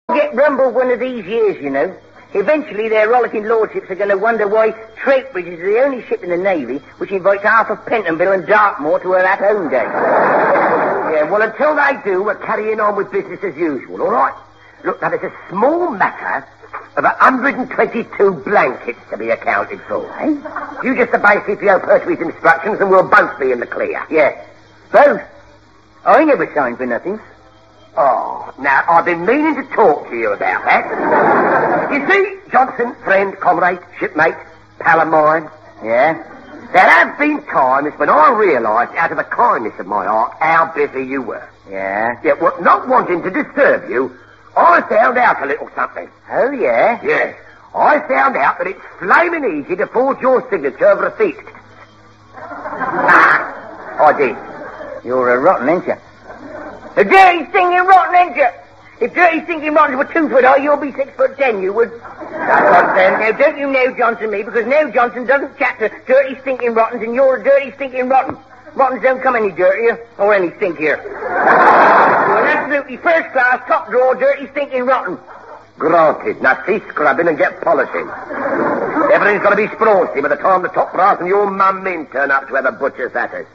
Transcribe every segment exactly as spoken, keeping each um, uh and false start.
get rumbled one of these years, you know. Eventually their rollicking lordships are going to wonder why Trowbridge is the only ship in the Navy which invites half of Pentonville and Dartmoor to her at-home day. Yeah, well, until they do, we're carrying on with business as usual, all right? Look, now, there's a small matter of one hundred twenty-two blankets to be accounted for, eh? You just obey C P O Pertwee's instructions and we'll both be in the clear. Yeah. Both? I never signed for nothing. Oh, now, I've been meaning to talk to you about that. You see, Johnson, friend, comrade, shipmate, pal of mine. Yeah? There have been times when I realised, out of the kindness of my heart, how busy you were. Yeah? Yet, well, not wanting to disturb you, I found out a little something. Oh, yeah? Yes. I found out that it's flaming easy to forge your signature over a receipt. Ah, I did. You're a rotten, ain't you? A dirty, stinking rotten, ain't you? If dirty, stinking rottens were two foot high, you'll be six foot ten, you would. That's what then. Now, don't you know Johnson me, because now Johnson doesn't chat to dirty, stinking rottens, and you're a dirty, stinking rotten. Rottens don't come any dirtier, or any stinkier. You're an absolutely first-class, top-drawer, dirty, stinking rotten. Granted. Now, cease scrubbing and get polishing. Everything's got to be sprawsy by the time the top brass and your mum min turn up to have a butcher's at us.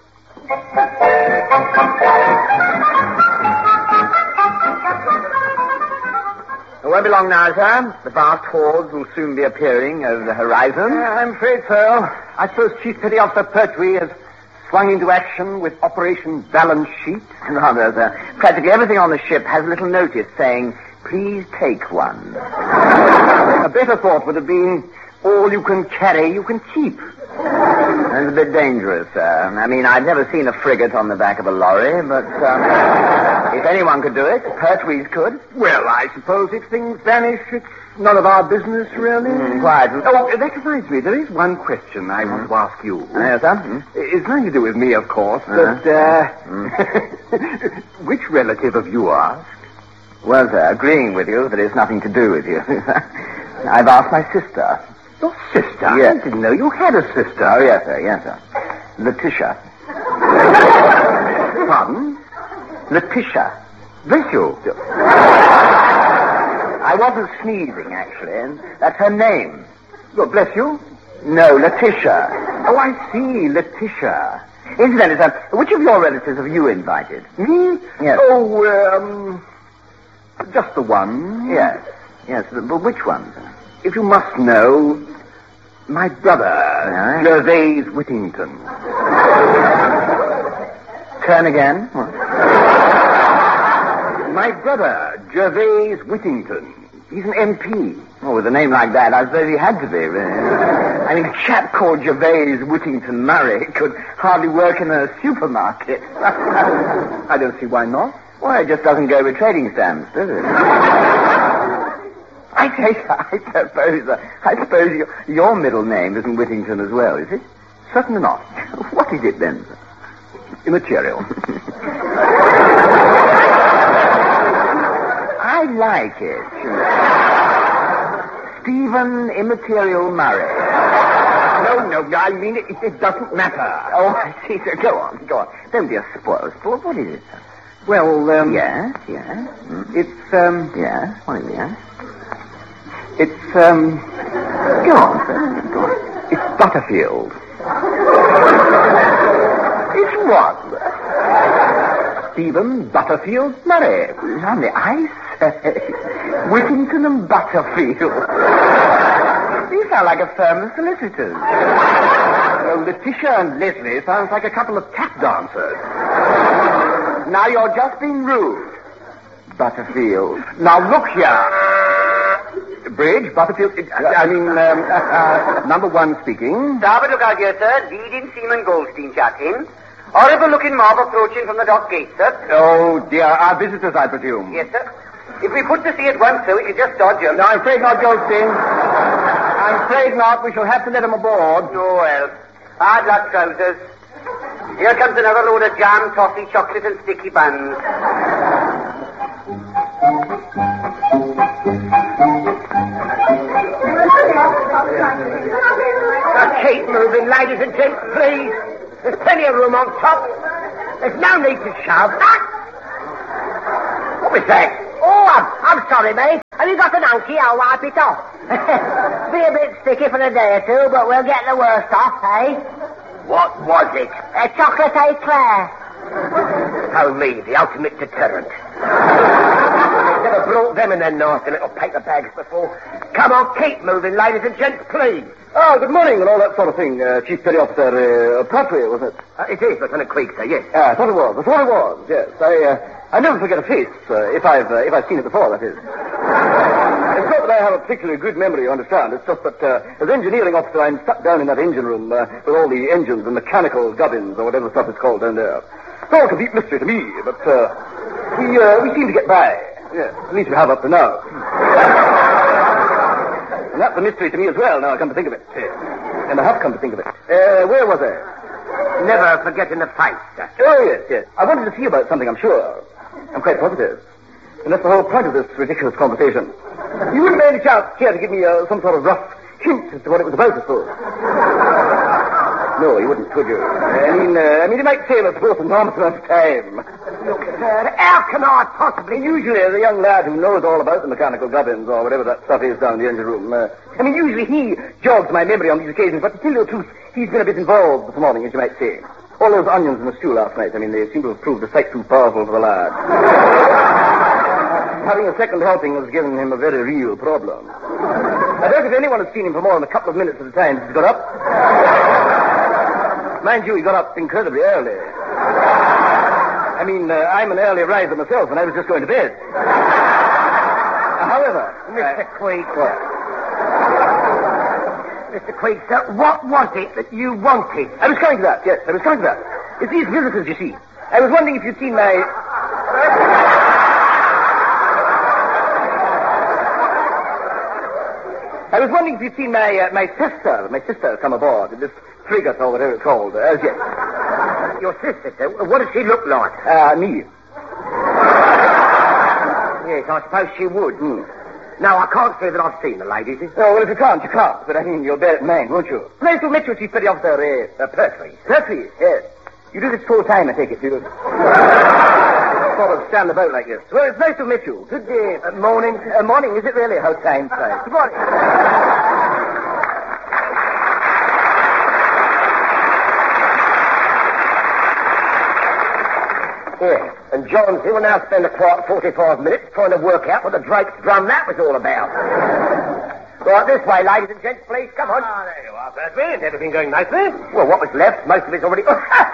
It won't be long now, sir. The vast hordes will soon be appearing over the horizon. Uh, I'm afraid so. I suppose Chief Petty Officer Pertwee has swung into action with Operation Balance Sheet. Rather, sir. Practically everything on the ship has a little notice saying, please take one. A better thought would have been, all you can carry, you can keep. It's a bit dangerous, sir. I mean, I've never seen a frigate on the back of a lorry, but um, if anyone could do it, Pertwee's could. Well, I suppose if things vanish, it's none of our business, really. Mm, quite. Oh, that reminds me, there is one question I want to ask you. Uh, yes, sir? Mm. It's nothing to do with me, of course, Uh-huh. but, uh... Mm. which relative of you asked? Well, sir, agreeing with you that it's nothing to do with you. I've asked my sister. Your sister? Yes. I didn't know you had a sister. Oh, yes, sir, yes, sir. Letitia. Pardon? Letitia. Bless you. I wasn't sneezing, actually, and that's her name. Well, bless you. No, Letitia. Oh, I see, Letitia. Incidentally, sir, which of your relatives have you invited? Me? Yes. Oh, um... just the one. Yes. Yes, but which one, sir? If you must know, my brother, Yes? Gervase Whittington. Turn again. What? My brother, Gervase Whittington. He's an M P. Oh, with a name like that, I suppose he had to be, really. I mean, a chap called Gervase Whittington Murray could hardly work in a supermarket. I don't see why not. Well, it just doesn't go with trading stamps, does it? I take, I suppose, uh, I suppose your, your middle name isn't Whittington as well, is it? Certainly not. What is it then, sir? Immaterial. I like it. Stephen Immaterial Murray. No, no, I mean it, it doesn't matter. Oh, I see, sir. Go on, go on. Don't be a spoil sport. What is it, sir? Well, um... Yes, yes. Mm. It's, um... Yes, what is it, yes? It's, um... Go on, sir. Go on. It's Butterfield. It's what? Stephen Butterfield Murray. Lovely. I say. Whittington and Butterfield. You sound like a firm of solicitors. Well, Letitia and Leslie sounds like a couple of tap dancers. Now you're just being rude. Butterfield. Now look here. Bridge, Butterfield, I mean, um, uh, uh, number one speaking. Starboard lookout here, sir. Leading Seaman Goldstein shot in. Horrible looking mob approaching from the dock gate, sir. Oh, dear. Our visitors, I presume. Yes, sir. If we put to sea at once, sir, we could just dodge them. No, I'm afraid not, Goldstein. I'm afraid not. We shall have to let them aboard. Oh, well. Hard luck, trousers. Here comes another load of jam, toffee, chocolate, and sticky buns. Now, keep moving, ladies and gents, please. There's plenty of room on top. There's no need to shove. Ah! What was that? Oh, a, a I'm sorry, mate. Have you got an hanky? I'll wipe it off. Be a bit sticky for a day or two, but we'll get the worst off, eh? What was it? A chocolate eclair. Oh, me, the ultimate deterrent. I've never brought them in their nasty little paper bags before. Come on, keep moving, ladies and gents, please. Oh, good morning and all that sort of thing. Uh, Chief Petty Officer uh, Pertwee, was it? Uh, it is, Lieutenant Queek, sir, yes. Ah, I thought it was. I thought it was, yes. I, uh, I never forget a face, uh, if I've uh, if I've seen it before, that is. It's not that I have a particularly good memory, you understand. It's just that uh, as engineering officer, I'm stuck down in that engine room uh, with all the engines and mechanical gubbins, or whatever stuff it's called down there. It's all a complete mystery to me, but uh, we uh, we seem to get by. Yes, at least we have up to now. And that's a mystery to me as well, now I come to think of it. And I have come to think of it. Uh, where was I? Never forgetting the face, sir. Oh, yes, yes. I wanted to see about something, I'm sure. I'm quite positive. And that's the whole point of this ridiculous conversation. You wouldn't by any chance care to give me uh, some sort of rough hint as to what it was about, I suppose? No, you wouldn't, would you? I mean, uh, I mean, you might save us both an enormous amount of time. Look, sir, how can I possibly... Usually, as a young lad who knows all about the mechanical gubbins or whatever that stuff is down in the engine room, uh, I mean, usually he jogs my memory on these occasions, but to tell you the truth, he's been a bit involved this morning, as you might say. All those onions in the stew last night, I mean, they seem to have proved a sight too powerful for the lad. Having a second helping has given him a very real problem. I doubt if anyone has seen him for more than a couple of minutes at a time since he got up. Mind you, he got up incredibly early. I mean, uh, I'm an early riser myself, and I was just going to bed. Uh, however... Mister Uh, Queek. what? Mister Queek, sir, what was it that you wanted? I was coming to that, yes, I was coming to that. It's these visitors, you see. I was wondering if you'd seen my... I was wondering if you'd seen my uh, my sister, my sister come aboard, this frigate or whatever it's called, uh, as yet. Your sister, sir? What does she look like? Uh, me. Yes, I suppose she would. Hmm. No, I can't say that I've seen the lady. Oh, well, if you can't, you can't. But I mean, you'll bear it in mind, won't you? Nice to meet you, Chief Petty Officer, uh, uh, Pertwee. Pertwee, yes. You do this full time, I take it, do you? Sort of stand about like this. Well, it's nice to meet you. Good day. Uh, morning. Uh, morning, is it really? How time flies. Good morning. Yes, and Johns, he will now spend a quiet forty-five minutes trying to work out what the Drake's drum that was all about. Right, this way, ladies and gents, please. Come on. Ah, there you are, Pertwee. Is everything going nicely? Well, what was left, most of it's already...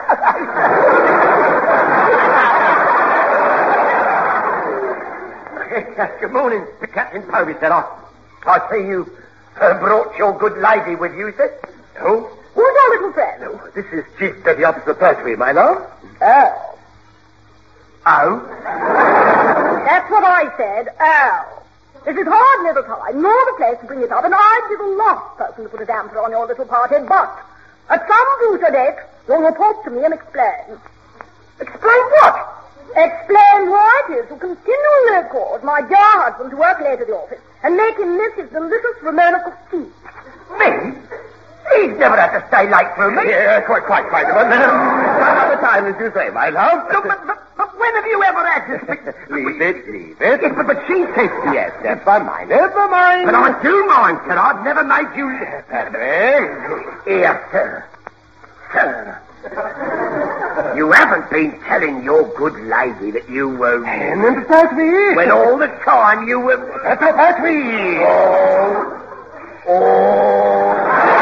Good morning, Captain Povey, said I. I see you uh, brought your good lady with you, sir. Oh? Who's your little friend? No, this is Chief Petty Officer Pertwee, my love. Oh. Oh? That's what I said. Oh. This is hard little time, nor the place to bring it up, and I'd be the last person to put a damper on your little party, but at some future date, you'll report to me and explain. Explain what? Explain why it is you continually cause my dear husband to work late at the office and make him miss his delicious Ramona tea. Me? He's never had to stay late through me. Yeah, quite, quite, quite. But another time, as you say, my love. Look, but, but, but when have you ever had to... Leave it, leave it. Yes, but, but she says... Yes, never mind, never mind. But I do mind, sir. I've never made you... Pertwee. Here, sir. Sir. You haven't been telling your good lady that you were... And then Pertwee. When all the time you were... Pertwee. Oh. Oh.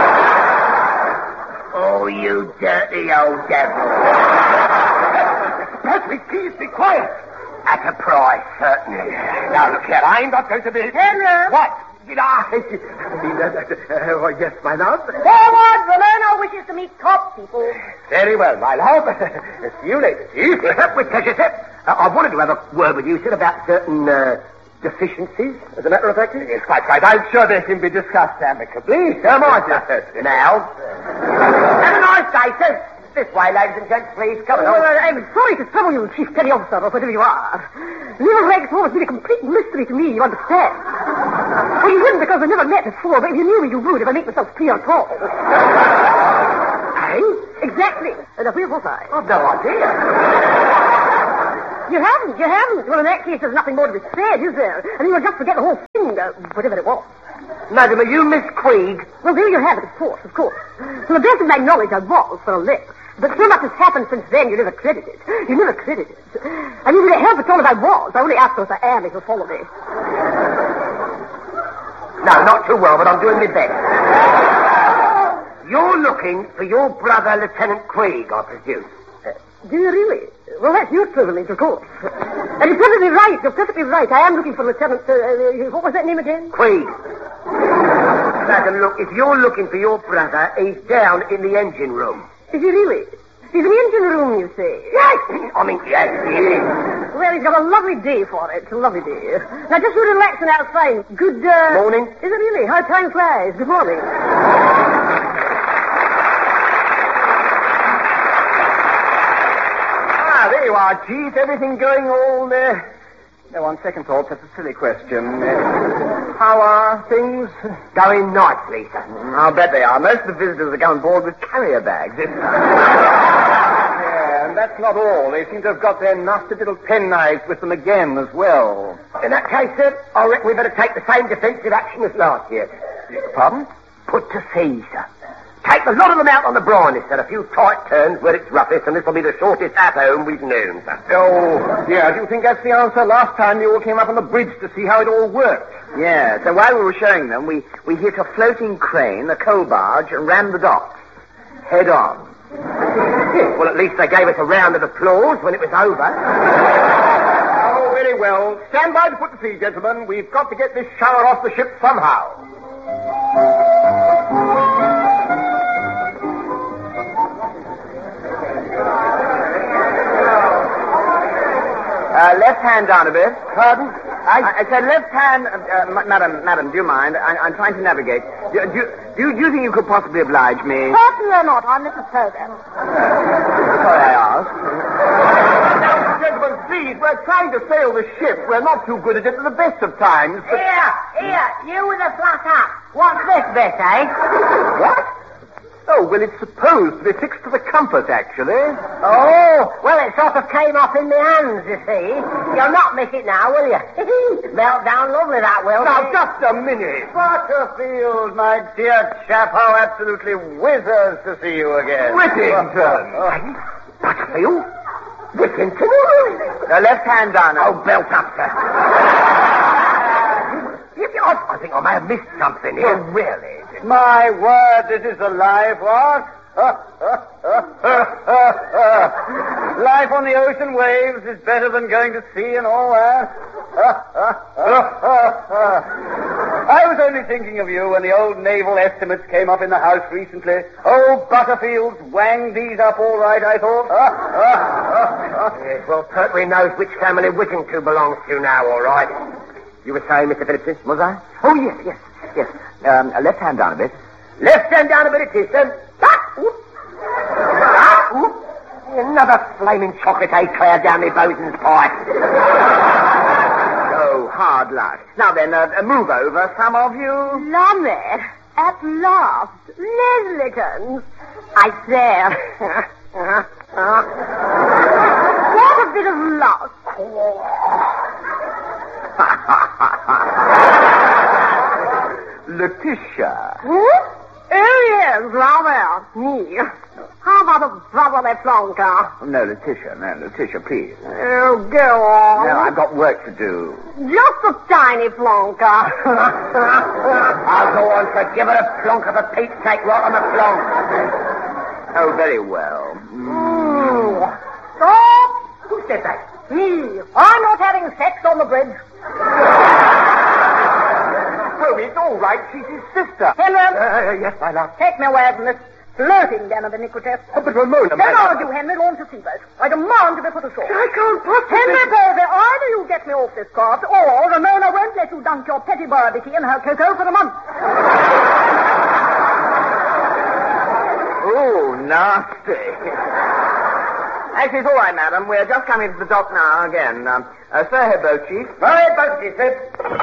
Oh, you dirty old devil. Pertwee, please be quiet. At a price, certainly. Now, look here, I'm not going to be... Henry! What? Did I? I mean, uh, uh, uh, yes, my love. Forward! Ramona wishes to meet top people. Very well, my love. See you later, Chief. With pleasure, sir. Uh, I wanted to have a word with you, sir, about certain uh, deficiencies, as a matter of fact. Yes, quite right. I'm sure they can be discussed amicably. Come on, sir. Now. Have a nice day, sir. This way, ladies and gents, please. Come Well, on. uh, I'm sorry to trouble you, Chief Petty Officer, or whatever you are. Little Reg's always been a complete mystery to me, you understand. Well, you wouldn't because we never met before, but if you knew me, you would if I make myself clear at all. Eh? Exactly. And where was I? I've no idea. You haven't, you haven't. Well, in that case, there's nothing more to be said, is there? And you will just forget the whole thing, uh, whatever it was. Madam, are you Miss Queeg? Well, there you have it, of course, of course. To the best of my knowledge, I was for a lick. But so much has happened since then, you never credited. You never credited. I mean, would it help at all if I was? I only ask you if I am, if you'll follow me. No, not too well, but I'm doing my best. You're looking for your brother, Lieutenant Queeg, I presume. Uh, do you really? Well, that's your privilege, of course. And you're perfectly right. You're perfectly right. I am looking for Lieutenant... Uh, uh, what was that name again? Queeg. Madam, look, if you're looking for your brother, he's down in the engine room. Is he really? He's in the engine room, you say? Yes! I mean, yes, he is. Well, he's got a lovely day for it. A lovely day. Now, just you relaxing outside. Good, uh... Morning. Is it really? How time flies. Good morning. Ah, there you are, Chief. Everything going all there? No, on second thought, that's a silly question. Uh, how are things? Going nicely, sir. I'll bet they are. Most of the visitors are going board with carrier bags. Yeah, and that's not all. They seem to have got their nasty little penknives with them again as well. In that case, sir, I reckon we better take the same defensive action as last year. Pardon? Put to sea, sir. Take a lot of them out on the brightness, sir. A few tight turns where it's roughest, and this will be the shortest at home we've known, sir. Oh, yeah, do you think that's the answer? Last time you all came up on the bridge to see how it all worked. Yeah, so while we were showing them, we, we hit a floating crane, a coal barge, and ran the docks. Head on. Well, at least they gave us a round of applause when it was over. Oh, very well. Stand by to put to sea, gentlemen. We've got to get this shower off the ship somehow. Uh, left hand down a bit. Pardon? I, I said left hand... Uh, uh, m- madam, madam, do you mind? I, I'm trying to navigate. Do, do, do, you- do you think you could possibly oblige me? Certainly not. I'm Missus Hogan. Sorry I asked. Gentlemen, please, we're trying to sail the ship. We're not too good at it at the best of times. But... Here, here, you with a flat hat. What's this bit, eh? What? Oh, well, it's supposed to be fixed to the compass, actually. Oh, well, it sort of came off in my hands, you see. You'll not miss it now, will you? Melt down lovely, that will. Now, just a minute. Butterfield, my dear chap, how absolutely whizzers to see you again. Whittington. Butterfield? Whittington? The left hand down. Oh, belt up, sir. I, I think I may have missed something here, really. My word, this is a life, what? Life on the ocean waves is better than going to sea and all that. I was only thinking of you when the old naval estimates came up in the house recently. Oh, Butterfield's wanged these up all right, I thought. Yes, well, Pertwee knows which family Whittington belongs to now, all right. You were saying, Mister Phillipson? Was I? Oh, yes, yes, yes. Um, left hand down a bit. Left hand down a bit it is, then. Ah, whoop. Ah, whoop. Another flaming chocolate eclair down the bosun's pipe. Oh, hard luck. Now then, uh, move over, some of you. Lummy, at last. Leslieton. I swear. What a bit of luck. Letitia. Hmm? Oh, yes, rather. Me. How about a brotherly plonker? No, Letitia, no, Letitia, please. Oh, go on. No, I've got work to do. Just a tiny plonker. I'll go on, sir. Give it a plonk of a Pete's sake right on the plonk. Oh, very well. Mm. Stop! Who said that? Me. I'm not having sex on the bridge. Oh, it's all right. She's his sister. Henry, Uh, yes, my love. take me away from this flirting den of iniquity. Oh, but Ramona, Don't my love. argue, Henry. Launch a seaboat. I demand to be put ashore. I can't possibly... Henry Povey, either you get me off this craft, or Ramona won't let you dunk your petty barbecue in her cocoa for a month. Oh, nasty. Actually, it's all right, madam. We're just coming to the dock now again. Um, uh, sir, head boat, chief. Right, both you said.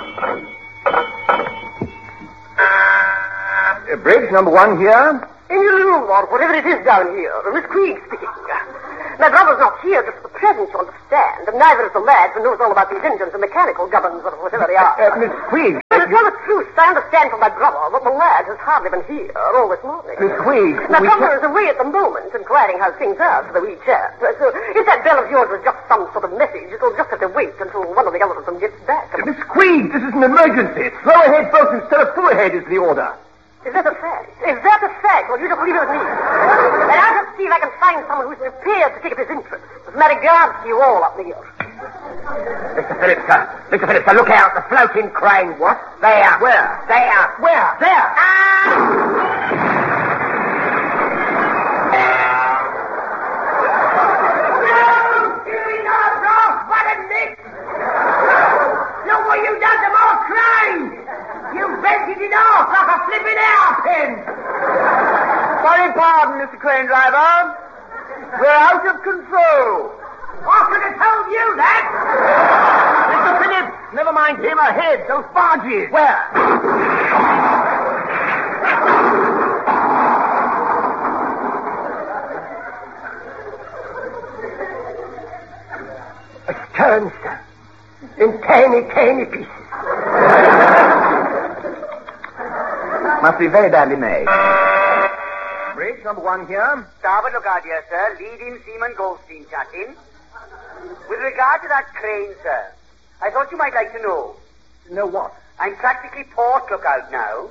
Uh, bridge number one here. In your room, or whatever it is down here. Miss Queeg speaking. My brother's not here just for present, you understand, and neither is the lad who knows all about these engines and mechanical governors or whatever they are. Uh, Miss Queeg. To tell the truth, I understand from my brother that the lad has hardly been here all this morning. Miss Queeg. My we brother ca- is away at the moment, inquiring how things are for the wee chap. So if that bell of yours was just some sort of message, it'll just have to wait until one of the others of them gets back. Miss Queeg, this is an emergency. Slow ahead both instead of full ahead is the order. Is that a fact? Is that a fact? Well, you just leave it with me. And I'll just see if I can find someone who's prepared to take up his interest. With my regards to you all up there. Mister Phillips, sir. Mister Phillips, sir, look out. The floating crane. What? There. Where? There. Where? There. Ah! Look what you done to my crane! You vented it off like a flipping hairpin! Sorry, pardon, Mister Crane Driver. We're out of control. I could have told you that! Mister Phillips, never mind him. Ahead, those barges. Where? Astern, sir. In tiny, tiny pieces. Must be very badly made. Bridge number one here. Starboard lookout here, sir. Leading Seaman Goldstein chatting. With regard to that crane, sir, I thought you might like to know. Know what? I'm practically port lookout now.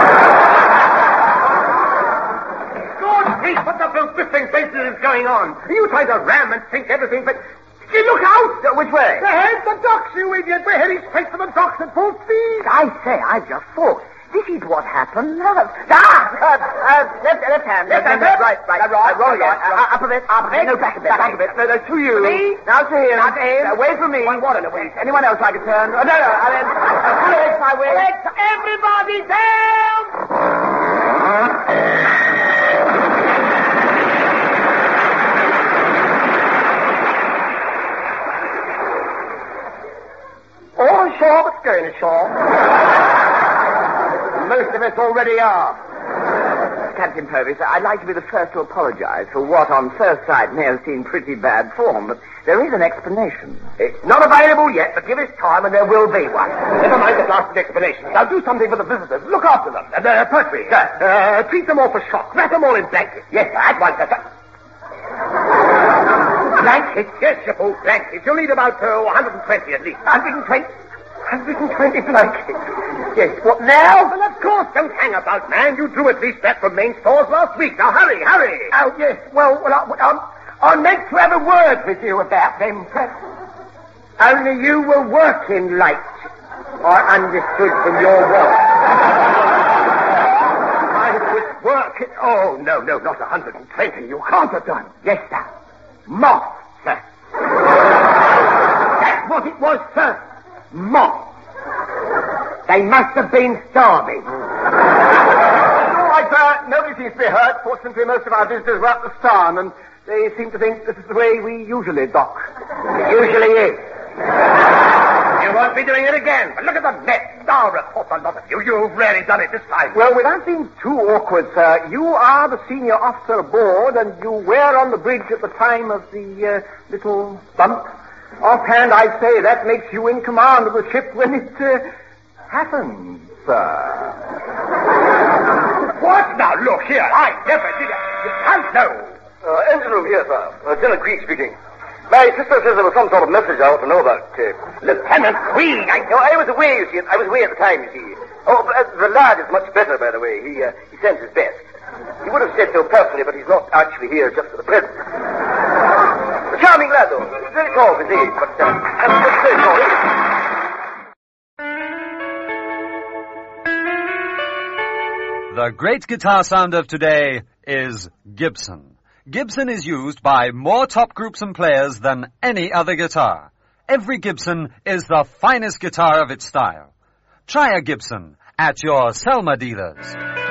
Good grief, what the blue biffing faces is going on? Are you trying to ram and sink everything but... You look out! Uh, which way? Ahead, the docks, you idiot! We're heading straight for the docks at full speed! I say, I've just thought. This is what happened. Ah! Uh, uh, left, left hand. Left hand, no, left. right, right. Uh, right, Uh, roll right, again. right. Uh, up a bit, up a bit. No, back a bit, back a bit. No, no, to you. Me? Now to him. Now to him. Away from me. One water, no, please. Anyone else like a turn? Oh, no, no, I mean, uh, full ahead, my way. Let's everybody down! All ashore, but going ashore. Most of us already are. Captain Purvis, I'd like to be the first to apologize for what on first sight may have seemed pretty bad form, but there is an explanation. It's not available yet, but give us time and there will be one. Never mind the blasted explanations. I'll do something for the visitors. Look after them. And, uh, Pertwee, sir, uh, treat them all for shock. Wrap them all in blankets. Yes, sir, at once, sir. Blankets? Yes, you fool, blankets. You'll need about uh, one hundred twenty at least. one hundred twenty? one hundred twenty blankets. Yes, what now? Well, of course, don't hang about, man. You drew at least that from main stores last week. Now, hurry, hurry. Oh, yes. Well, well I, I'm, I'm meant to have a word with you about them. Only you were working late. I understood from your watch. I was working... Oh, no, no, not one hundred twenty. You can't have done. Yes, sir. Moth, sir. That's what it was, sir. Moth. They must have been starving. All right, sir. Nobody seems to be hurt. Fortunately, most of our visitors were up the Starn, and they seem to think this is the way we usually dock. It usually is. You won't be doing it again. But look at the net. I'll report a lot of you. You've really done it this time. Well, without being too awkward, sir, you are the senior officer aboard, and you were on the bridge at the time of the uh, little bump. Offhand, I'd say that makes you in command of the ship when it uh, happens, sir. What? Now, look here. I never did it. You can't know. Uh, engine room here, sir. Lieutenant Queeg speaking. My sister says there was some sort of message I ought to know about. Uh, Lieutenant Queeg, I... no, I was away, you see. I was away at the time, you see. Oh, but, uh, the lad is much better, by the way. He, uh, he sends his best. He would have said so personally, but he's not actually here just for the present. A charming lad, though. Very tall for his age, but uh, I'm just very tall, isn't he? The great guitar sound of today is Gibson. Gibson is used by more top groups and players than any other guitar. Every Gibson is the finest guitar of its style. Try a Gibson at your Selma dealers.